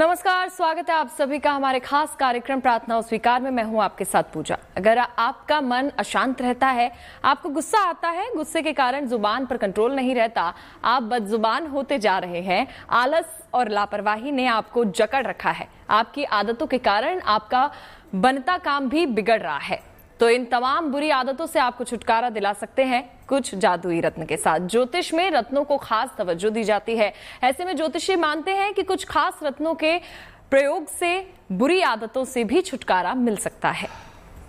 नमस्कार, स्वागत है आप सभी का हमारे खास कार्यक्रम प्रार्थना और स्वीकार में। मैं हूं आपके साथ पूजा। अगर आपका मन अशांत रहता है, आपको गुस्सा आता है, गुस्से के कारण जुबान पर कंट्रोल नहीं रहता, आप बदजुबान होते जा रहे हैं, आलस और लापरवाही ने आपको जकड़ रखा है, आपकी आदतों के कारण आपका बनता काम भी बिगड़ रहा है, तो इन तमाम बुरी आदतों से आपको छुटकारा दिला सकते हैं कुछ जादुई रत्न के साथ। ज्योतिष में रत्नों को खास तवज्जो दी जाती है। ऐसे में ज्योतिषी मानते हैं कि कुछ खास रत्नों के प्रयोग से बुरी आदतों से भी छुटकारा मिल सकता है।